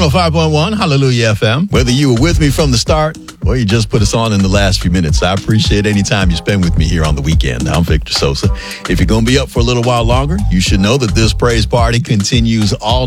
105.1 Hallelujah FM. Whether you were with me from the start or you just put us on in the last few minutes, I appreciate any time you spend with me here on the weekend. I'm Victor Sosa. If you're going to be up for a little while longer, you should know that this praise party continues all